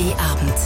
ARD-Abend.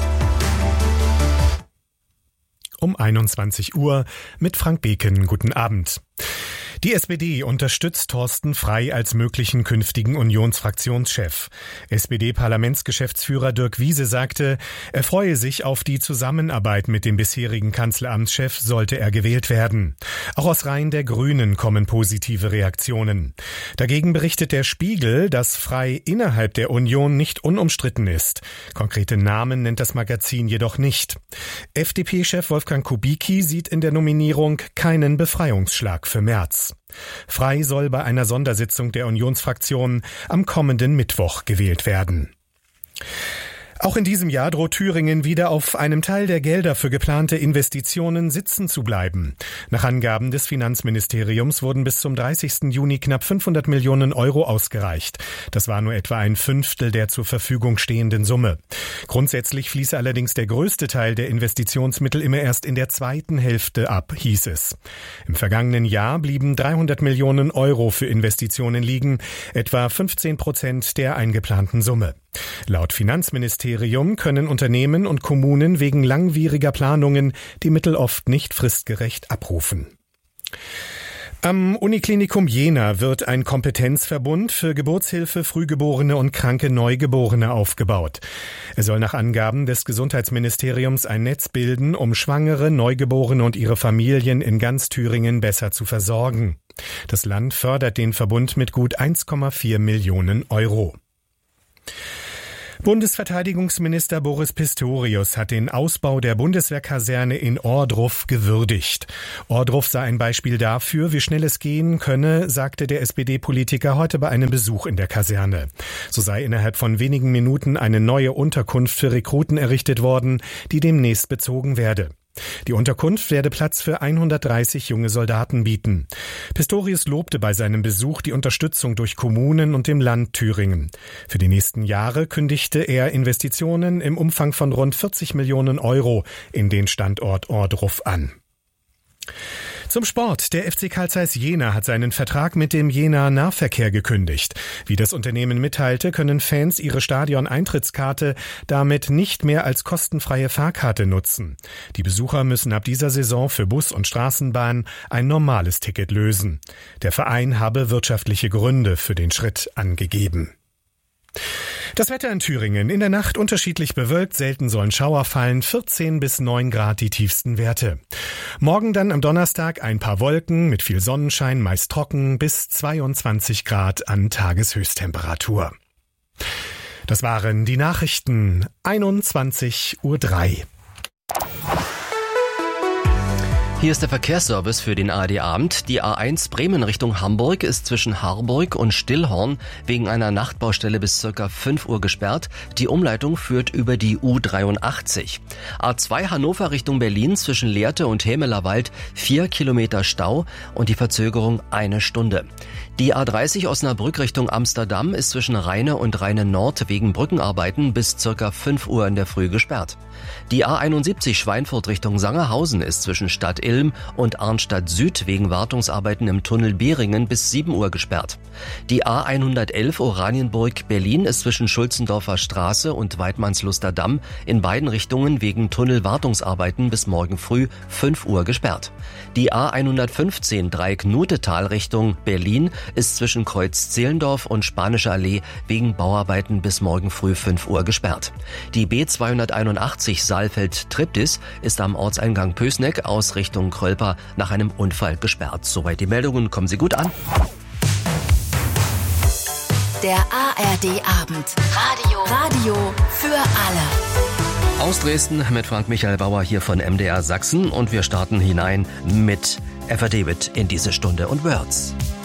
Um 21 Uhr mit Frank Beken. Guten Abend. Die SPD unterstützt Thorsten Frey als möglichen künftigen Unionsfraktionschef. SPD-Parlamentsgeschäftsführer Dirk Wiese sagte, er freue sich auf die Zusammenarbeit mit dem bisherigen Kanzleramtschef, sollte er gewählt werden. Auch aus Reihen der Grünen kommen positive Reaktionen. Dagegen berichtet der Spiegel, dass Frey innerhalb der Union nicht unumstritten ist. Konkrete Namen nennt das Magazin jedoch nicht. FDP-Chef Wolfgang Kubicki sieht in der Nominierung keinen Befreiungsschlag für Merz. Frey soll bei einer Sondersitzung der Unionsfraktion am kommenden Mittwoch gewählt werden. Auch in diesem Jahr droht Thüringen wieder auf einem Teil der Gelder für geplante Investitionen sitzen zu bleiben. Nach Angaben des Finanzministeriums wurden bis zum 30. Juni knapp 500 Millionen Euro ausgereicht. Das war nur etwa ein Fünftel der zur Verfügung stehenden Summe. Grundsätzlich fließe allerdings der größte Teil der Investitionsmittel immer erst in der zweiten Hälfte ab, hieß es. Im vergangenen Jahr blieben 300 Millionen Euro für Investitionen liegen, etwa 15% der eingeplanten Summe. Laut Finanzministerium können Unternehmen und Kommunen wegen langwieriger Planungen die Mittel oft nicht fristgerecht abrufen. Am Uniklinikum Jena wird ein Kompetenzverbund für Geburtshilfe, Frühgeborene und kranke Neugeborene aufgebaut. Er soll nach Angaben des Gesundheitsministeriums ein Netz bilden, um Schwangere, Neugeborene und ihre Familien in ganz Thüringen besser zu versorgen. Das Land fördert den Verbund mit gut 1,4 Millionen Euro. Bundesverteidigungsminister Boris Pistorius hat den Ausbau der Bundeswehrkaserne in Ohrdruf gewürdigt. Ohrdruf sei ein Beispiel dafür, wie schnell es gehen könne, sagte der SPD-Politiker heute bei einem Besuch in der Kaserne. So sei innerhalb von wenigen Minuten eine neue Unterkunft für Rekruten errichtet worden, die demnächst bezogen werde. Die Unterkunft werde Platz für 130 junge Soldaten bieten. Pistorius lobte bei seinem Besuch die Unterstützung durch Kommunen und dem Land Thüringen. Für die nächsten Jahre kündigte er Investitionen im Umfang von rund 40 Millionen Euro in den Standort Ohrdruf an. Zum Sport. Der FC Carl Zeiss Jena hat seinen Vertrag mit dem Jenaer Nahverkehr gekündigt. Wie das Unternehmen mitteilte, können Fans ihre Stadion-Eintrittskarte damit nicht mehr als kostenfreie Fahrkarte nutzen. Die Besucher müssen ab dieser Saison für Bus und Straßenbahn ein normales Ticket lösen. Der Verein habe wirtschaftliche Gründe für den Schritt angegeben. Das Wetter in Thüringen. In der Nacht unterschiedlich bewölkt, selten sollen Schauer fallen, 14 bis 9 Grad die tiefsten Werte. Morgen dann am Donnerstag ein paar Wolken mit viel Sonnenschein, meist trocken, bis 22 Grad an Tageshöchsttemperatur. Das waren die Nachrichten, 21:03 Uhr. Hier ist der Verkehrsservice für den ARD-Abend. Die A1 Bremen Richtung Hamburg ist zwischen Harburg und Stillhorn wegen einer Nachtbaustelle bis ca. 5 Uhr gesperrt. Die Umleitung führt über die U83. A2 Hannover Richtung Berlin zwischen Lehrte und Hämelerwald 4 Kilometer Stau und die Verzögerung 1 Stunde. Die A30 Osnabrück Richtung Amsterdam ist zwischen Rheine und Rheine Nord wegen Brückenarbeiten bis ca. 5 Uhr in der Früh gesperrt. Die A71 Schweinfurt Richtung Sangerhausen ist zwischen Stadt Ilm und Arnstadt Süd wegen Wartungsarbeiten im Tunnel Behringen bis 7 Uhr gesperrt. Die A111 Oranienburg Berlin ist zwischen Schulzendorfer Straße und Weidmannsluster Damm in beiden Richtungen wegen Tunnelwartungsarbeiten bis morgen früh 5 Uhr gesperrt. Die A115 Dreieck Nutetal Richtung Berlin ist zwischen Kreuz Zehlendorf und Spanische Allee wegen Bauarbeiten bis morgen früh 5 Uhr gesperrt. Die B281 Saalfeld-Triptis ist am Ortseingang Pößneck aus Richtung Krölper nach einem Unfall gesperrt. Soweit die Meldungen, kommen Sie gut an. Der ARD-Abend. Radio für alle. Aus Dresden mit Frank Michael Bauer hier von MDR Sachsen und wir starten hinein mit Eva David in diese Stunde und Words.